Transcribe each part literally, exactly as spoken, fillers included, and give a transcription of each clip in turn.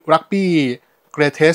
รักบี้ Greatest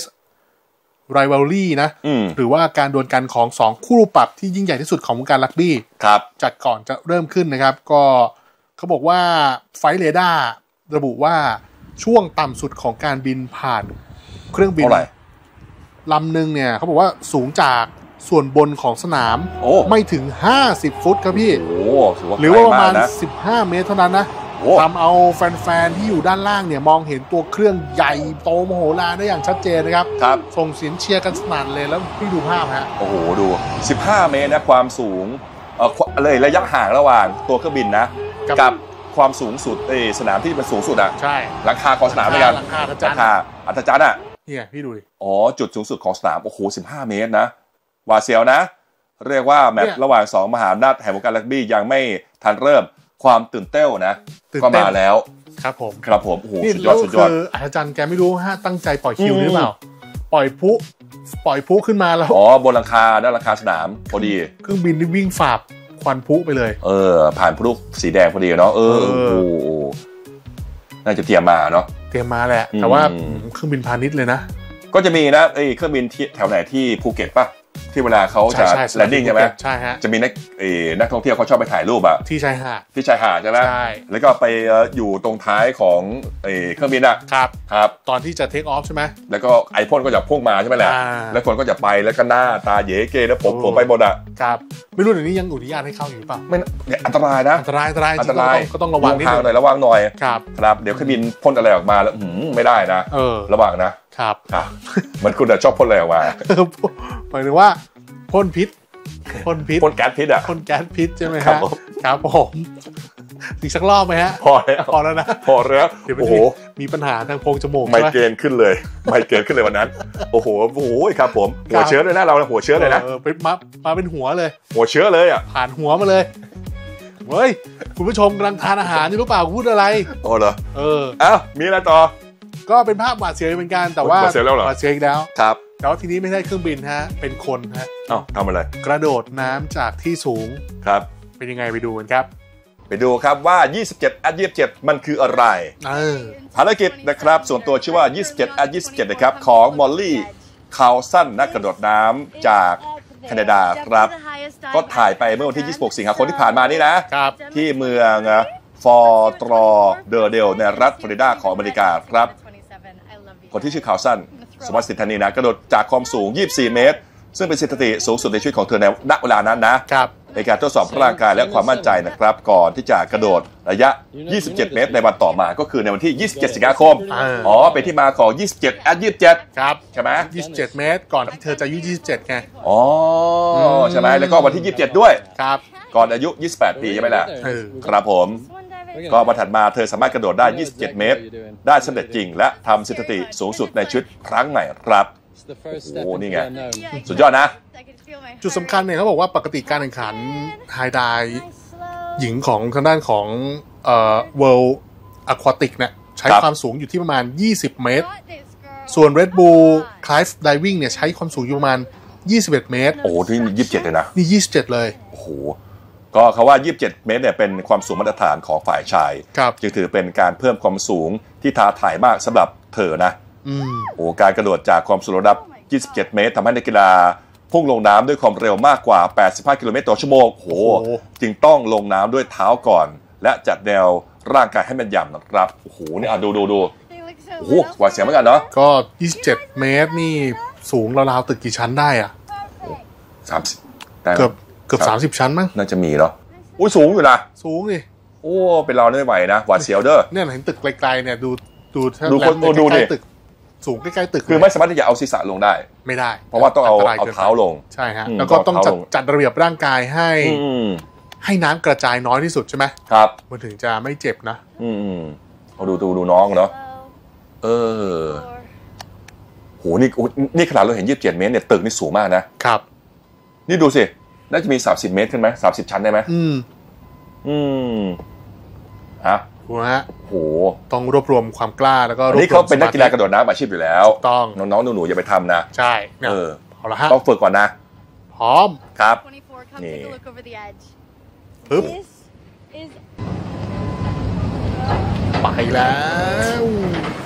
Rivalry นะหรือว่าการดวลกันของสองคู่ปรับที่ยิ่งใหญ่ที่สุดของวงการรักบี้จัดก่อนจะเริ่มขึ้นนะครับก็เขาบอกว่าไฟท์เรดาร์ระบุว่าช่วงต่ำสุดของการบินผ่านเครื่องบินลำหนึ่งเนี่ยเขาบอกว่าสูงจากส่วนบนของสนามไม่ถึงห้าสิบฟุตครับพี่หรือว่าประมาณสิบห้าเมตรเท่านั้นนะทำเอาแฟนๆที่อยู่ด้านล่างเนี่ยมองเห็นตัวเครื่องใหญ่โตมโหฬารได้อย่างชัดเจนนะครับส่งเสียงเชียร์กันสนั่นเลยแล้วพี่ดูภาพฮะโอ้โหดูสิบห้าเมตรนะความสูงเออเลยระยะห่างระหว่างตัวเครื่องบินนะกับความสูงสุดเอสนามที่มันสูงสุดอ่ะใช่หลังคาของสนามด้วยกันหลังคาอัศจรรย์อัศจรรย์อ่ะเนี่ยพี่ดูดิอ๋อจุดสูงสุดของสนามโอ้โหสิบห้าเมตรนะหวาดเสียวนะเรียกว่าแมตช์ระหว่างสองมหาอำนาจแห่งวงการรักบี้ยังไม่ทันเริ่มความตื่นเต้นนะก็มาแล้วครับผมครับผมโอ้โหสุดยอดสุดยอดคืออาจารย์แกไม่รู้ฮะตั้งใจปล่อยคิวหรือเปล่าปล่อยพุปล่อยพุขึ้นมาแล้วอ๋อบนหลังคาด้านหลังคาสนามพอดีเครื่องบินนี่วิ่งฝ่าควันพุไปเลยเออผ่านพลุสีแดงพอดีเนาะเออโอ้น่าจะเตรียมมาเนาะเตรียมมาแหละแต่ว่าเครื่องบินพาณิชย์เลยนะก็จะมีนะไอ้เครื่องบินที่แถวไหนที่ภูเก็ตป่ะที่เวลาเขาจะแลนดิ้งใช่ไหมใช่ฮะจะมีนักนักท่องเที่ยวเขาชอบไปถ่ายรูปอะที่ชายหาดที่ชายหาดใช่ไหมใช่แล้วก็ไปอยู่ตรงท้ายของเครื่องบินอะครับครับตอนที่จะเทคออฟใช่ไหมแล้วก็ไอพ่นก็จะพุ่งมาใช่ไหมแหละแล้วคนก็จะไปแล้วก็หน้าตาเย้เกแล้วผมผมไปหมดอะครับไม่รู้เดี๋ยวนี้ยังอนุญาตให้เข้าอยู่เปล่าไม่อันตรายนะอันตรายอันตรายอันตรายก็ต้องระวังนิดนึงหน่อยระวังหน่อยครับครับเดี๋ยวเครื่องบินพ่นอะไรออกมาแล้วไม่ได้นะระวังนะครับครับมันคุณชอบพ่นอะไรออกมาหมายถึงว่าพ่นพิษพ่นพิษพ่นแก๊สพิษอ่ะพ่นแก๊สพิษใช่ไหมครับครับผมอีกสักรอบไหมฮะพอแล้วพอแล้วนะพอแล้วโอ้โหมีปัญหาทางโพรงจมูกไมเกรนขึ้นเลยไมเกรนขึ้นเลยวันนั้นโอ้โหโอ้โหครับผมหัวเชื้อเลยนะเราหัวเชื้อเลยนะเออเป็นมามาเป็นหัวเลยหัวเชื้อเลยอ่ะผ่านหัวมาเลยเฮ้ยคุณผู้ชมกำลังทานอาหารอยู่หรือเปล่าพูดอะไรโอ้เหรอเอออ้าวมีอะไรต่อก็เป็นภาพหวาดเสียวเหมือนกันแต่ว่าหวาดเสียวแล้วเหรอหวาดเสียวอีกแล้วครับแต่ว่าทีนี้ไม่ใช่เครื่องบินฮะเป็นคนฮะอ้าวทำอะไรกระโดดน้ำจากที่สูงครับเป็นยังไงไปดูกันครับไปดูครับว่ายี่สิบเจ็ด แอท ยี่สิบเจ็ดมันคืออะไรเออภารกิจนะครับส่วนตัวชื่อว่ายี่สิบเจ็ด แอท ยี่สิบเจ็ดนะครับของมอลลี่คาวสันนักกระโดดน้ำจากแคนาดาครับก็ถ่ายไปเมื่อวันที่ยี่สิบหกสิงหาคมที่ผ่านมานี่นะครับที่เมืองฟอร์ตรอเดอร์เดลในรัฐฟลอริดาของอเมริกาครับคนที่ชื่อคาวสันสมัติสิทธานีนะกระโดดจากความสูงยี่สิบสี่เมตรซึ่งเป็นสถิติสูงสุดในชีวิตของเธอในณเวลานั้นนะครับในการทดสอบร่างกายและความมั่นใจนะครับก่อนที่จะกระโดดระยะยี่สิบเจ็ดเมตรในวันต่อมาก็คือในวันที่ยี่สิบเจ็ดสิงหาคมอ๋อเป็นที่มาของยี่สิบเจ็ด แอท ยี่สิบเจ็ดครับใช่ไหมยี่สิบเจ็ดเมตรก่อนที่เธอจะอายุยี่สิบเจ็ดไงอ๋อใช่ไหมแล้วก็วันที่ยี่สิบเจ็ดด้วยครับก่อนอายุยี่สิบแปดปีใช่ไหมล่ะครับผมก็มาถัดมาเธอสามารถกระโดดได้ยี่สิบเจ็ดเมตรได้สำเร็จจริงและทำสถิติสูงสุดในชีวิตครั้งใหม่ครับโอ้นี่ไงสุดยอดนะจุดสำคัญเนี่ยเขาบอกว่าปกติการแข่งขันไฮไดฟ์หญิงของทางด้านของเอ่อ World Aquatic เนี่ยใช้ความสูงอยู่ที่ประมาณยี่สิบเมตรส่วน Red Bull Cliff Diving เนี่ยใช้ความสูงอยู่ประมาณยี่สิบเอ็ดเมตรโอ้ที่ยี่สิบเจ็ดเลยนะนี่ยี่สิบเจ็ดเลยโอ้โหก็เขาว่ายี่สิบเจ็ดเมตรเนี่ยเป็นความสูงมาตรฐานของฝ่ายชายจึงถือเป็นการเพิ่มความสูงที่ท้าทายมากสำหรับเธอนะโอ้การกระโดดจากความสูงระดับยี่สิบเจ็ดเมตรทำให้นักกีฬาพุ่งลงน้ำด้วยความเร็วมากกว่าแปดสิบห้ากิโลเมตรต่อชั่วโมงโอ้โหจึงต้องลงน้ำด้วยเท้าก่อนและจัดแนวร่างกายให้แม่นยำนะครับโอ้โหนี่อ่ะดูดูดูโอ้โหหวาดเสียวเหมือนกันเนาะก็ยี่สิบเจ็ดเมตรนี่สูงราวๆตึกกี่ชั้นได้อ่ะสามสิบเกือบเกือบสามสิบชั้นมั้งน่าจะมีเนาะอุ้ยสูงอยู่นะสูงดิโอ้เป็นเราไม่ไหวนะหวาดเสียวเด้อเนี่ยเห็นตึกไกลๆเนี่ยดูดูดูคนดูดิตึกสูงใกล้ๆตึกคือไม่สามารถที่จะเอาศีรษะลงได้ไม่ได้เพราะว่าต้องเอาเอาเท้าลงใช่ฮะแล้วก็ต้องจัดจัดระเบียบร่างกายให้ให้น้ำกระจายน้อยที่สุดใช่ไหมครับมันถึงจะไม่เจ็บนะอืมเอาดูดูดูน้องเนาะเออโหนี่นี่ขนาดเราเห็นยี่สิบเจ็ดเมตรเนี่ยตึกนี่สูงมากนะครับนี่ดูสิน่าจะมีสามสิบเมตรขึ้นไหมสามสิบชั้นได้ไหมอืมอืมฮะโหฮะโหต้องรวบรวมความกล้าแล้วก็นี่เขาเป็นนักกีฬากระโดดน้ำอาชีพอยู่แล้วต้องน้องๆหนูๆอย่าไปทำนะใช่เออเอาละฮะต้องฝึกก่อนนะพร้อมครับนี่ปึ๊บไปแล้ว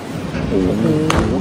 โอ้โห